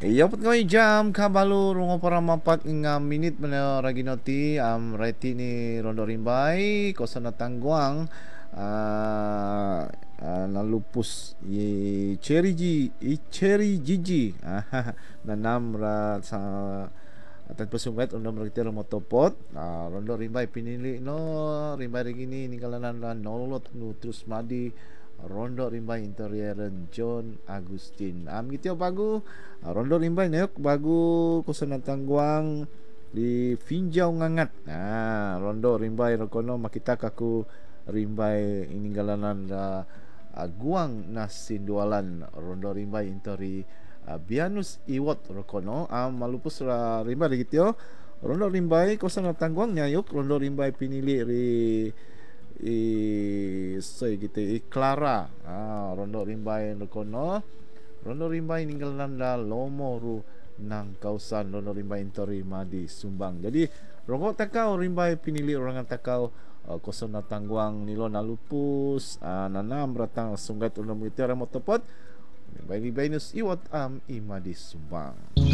Iya pot ngoy jam kabalu rungo para mapat nga minit mana raginoti reti ni rondo rimbay kosa na tangguang nalupus cherry gigi nanam ra sa tanpa sungkat undang mereka motopot rondo rimbay pinili no rimbay regini ningkalanan nolot nu terus madi Rondo Rimba Interior John Agustin. Gitu bagu. Rondo Rimba nayok bagu kusanan tangguang di Finjau ngangat. Rondo Rimba rokono makita kaku Rimba iningalanan guang nasindualan Rondo Rimba Intori Bianus Iwot rokono malupus Rimba gitu. Rondo Rimba kusanan tangguang nyayok Rondo Rimba pinili ri gitu Clara rondo rimbay no kono rondo rimbay ninggal nanda lomo ru nang kausan rondo rimbay intori madi sumbang jadi rongo takau rimbay pinili orang takau koson na tangguang nilo nalupus nanam ratang sunggat unom itu ramot topot rimbay nus iwat imadi sumbang